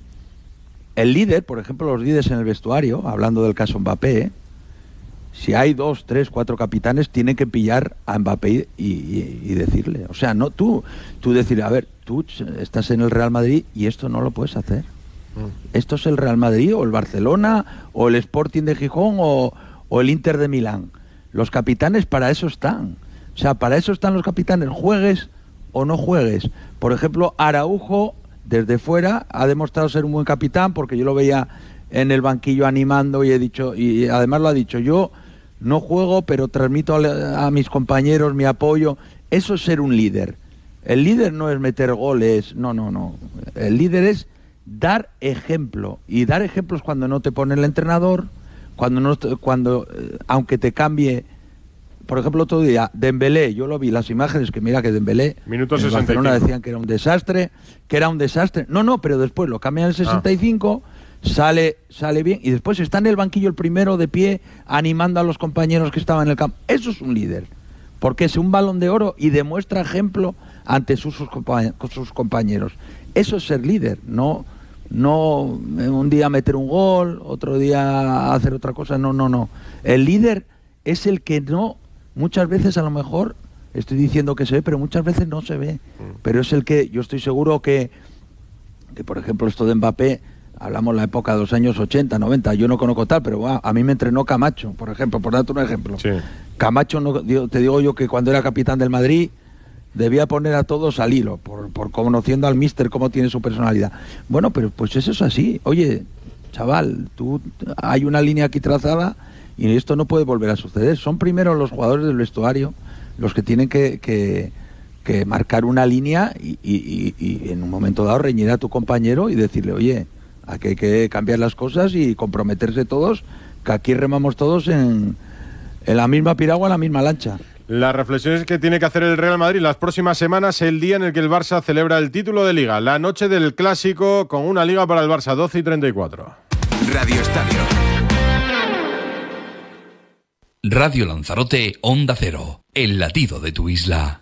El líder, por ejemplo, los líderes en el vestuario, hablando del caso Mbappé, si hay 2, 3, 4 capitanes, tienen que pillar a Mbappé y decirle. O sea, no tú decirle, a ver, tú estás en el Real Madrid y esto no lo puedes hacer. Esto es el Real Madrid o el Barcelona o el Sporting de Gijón o el Inter de Milán. Los capitanes para eso están. O sea, para eso están los capitanes, juegues o no juegues. Por ejemplo, Araujo, desde fuera, ha demostrado ser un buen capitán, porque yo lo veía en el banquillo animando y he dicho, y además lo ha dicho, yo no juego, pero transmito a mis compañeros mi apoyo. Eso es ser un líder. El líder no es meter goles, no. El líder es dar ejemplo, y dar ejemplos cuando no te pone el entrenador, cuando aunque te cambie. Por ejemplo, otro día, Dembélé, yo lo vi, las imágenes, que mira que Dembélé, Minuto en Barcelona decían que era un desastre, No, pero después lo cambian el 65, sale bien, y después está en el banquillo el primero de pie, animando a los compañeros que estaban en el campo. Eso es un líder, porque es un Balón de Oro y demuestra ejemplo ante sus compañeros. Eso es ser líder, no un día meter un gol, otro día hacer otra cosa, no. El líder es el que muchas veces a lo mejor, estoy diciendo que se ve, pero muchas veces no se ve. Pero es el que, yo estoy seguro que por ejemplo, esto de Mbappé, hablamos la época de los años 80, 90, yo no conozco tal, pero a mí me entrenó Camacho, por ejemplo, por darte un ejemplo. Sí. Camacho, te digo yo que cuando era capitán del Madrid, debía poner a todos al hilo, por conociendo al míster, cómo tiene su personalidad. Bueno, pero pues eso es así. Oye, chaval, hay una línea aquí trazada y esto no puede volver a suceder. Son primero los jugadores del vestuario los que tienen que marcar una línea y en un momento dado reñir a tu compañero y decirle, oye, aquí hay que cambiar las cosas y comprometerse todos, que aquí remamos todos en la misma piragua, en la misma lancha. Las reflexiones que tiene que hacer el Real Madrid las próximas semanas, el día en el que el Barça celebra el título de Liga, la noche del Clásico, con una Liga para el Barça, 12:34. Radio Estadio. Radio Lanzarote, Onda Cero, el latido de tu isla.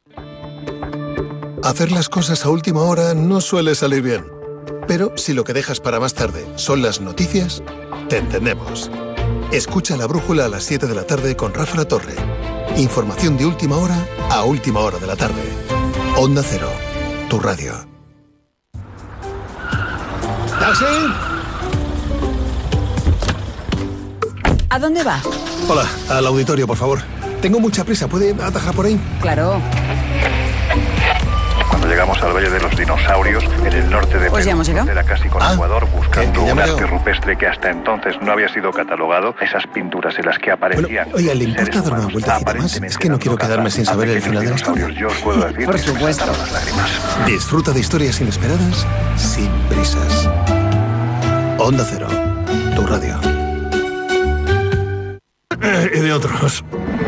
Hacer las cosas a última hora no suele salir bien. Pero si lo que dejas para más tarde son las noticias, te entendemos. Escucha La Brújula a las 7 de la tarde con Rafa La Torre. Información de última hora a última hora de la tarde. Onda Cero, tu radio. ¿Taxi? ¿A dónde va? Hola, al auditorio, por favor. Tengo mucha prisa, ¿puede atajar por ahí? Claro. Cuando llegamos al Valle de los Dinosaurios, en el norte de Pues ya Perú, hemos llegado. era casi con Ecuador, buscando que un arte llegado. rupestre que hasta entonces no había sido catalogado. Esas pinturas en las que aparecían. Oiga, ¿le importa dar una vueltecita más? Es que no quiero quedarme sin saber el final de la historia. Yo os puedo decir Por que se me supuesto. saltaron las lágrimas. Disfruta de historias inesperadas sin prisas. Onda Cero, tu radio. Y de otros.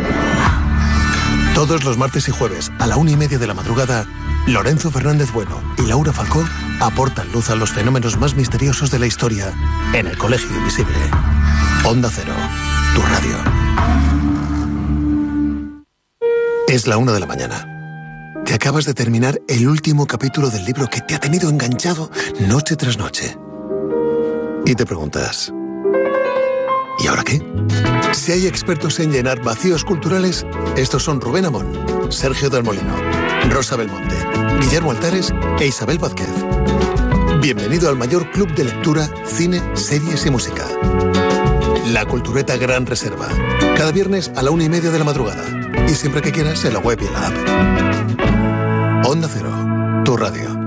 Todos los martes y jueves a la 1:30 de la madrugada, Lorenzo Fernández Bueno y Laura Falcó aportan luz a los fenómenos más misteriosos de la historia en el Colegio Invisible. Onda Cero, tu radio. Es la 1 de la mañana. Te acabas de terminar el último capítulo del libro que te ha tenido enganchado noche tras noche. Y te preguntas, ¿y ahora qué? Si hay expertos en llenar vacíos culturales, estos son Rubén Amón, Sergio del Molino, Rosa Belmonte, Guillermo Altares e Isabel Vázquez. Bienvenido al mayor club de lectura, cine, series y música. La Cultureta Gran Reserva. Cada viernes a la 1:30 de la madrugada. Y siempre que quieras en la web y en la app. Onda Cero, tu radio.